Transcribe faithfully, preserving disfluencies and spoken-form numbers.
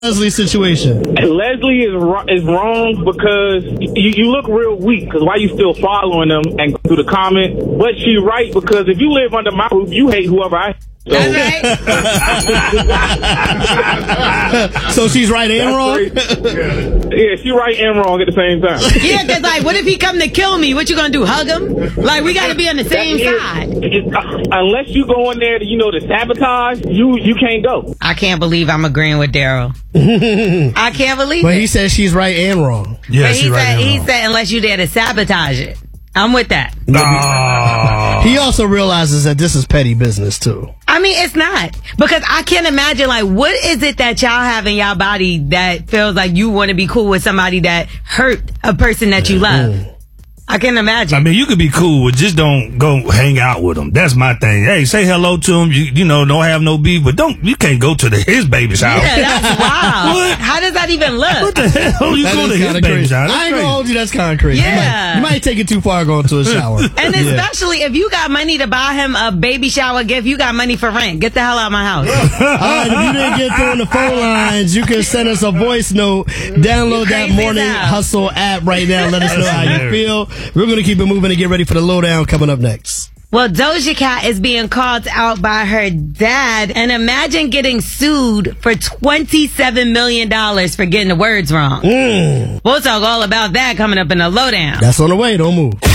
Leslie's situation? Leslie is is wrong because you, you look real weak. Because why you still following them and go through the comment? But she right because if you live under my roof, you hate whoever I. So. That's right. So she's right and wrong? Yeah, she's right and wrong at the same time. Yeah, because, like, what if he come to kill me? What you going to do, hug him? Like, we got to be on the same is, side. It, uh, unless you go in there to, you know, to sabotage, you, you can't go. I can't believe I'm agreeing with Daryl. I can't believe but it. But he said she's right and wrong. Yeah, but she's he right said, and he wrong. said, unless you there to sabotage it. I'm with that. Oh. He also realizes that this is petty business, too. I mean, it's not. Because I can't imagine, like, what is it that y'all have in y'all body that feels like you want to be cool with somebody that hurt a person that you love? Mm. I can't imagine. I mean, you could be cool with just don't go hang out with them. That's my thing. Hey, say hello to him. You, you know, don't have no beef, but don't you can't go to the, his baby's house. Yeah, that's wild. What? How does that even look? What the hell? You that go to his baby's crazy. house? That's I ain't crazy. gonna hold you. That's kind of crazy. Yeah. You might, you might take it too far going to a shower. And especially yeah. if you got money to buy him a baby shower gift, you got money for rent. Get the hell out of my house. All right, if you didn't get through on the phone lines, you can send us a voice note. Download that Morning out. Hustle app right now. Let us know how you feel. We're going to keep it moving and get ready for the lowdown coming up next. Well, Doja Cat is being called out by her dad, and imagine getting sued for twenty-seven million dollars for getting the words wrong. Mm. We'll talk all about that coming up in the lowdown. That's on the way. Don't move.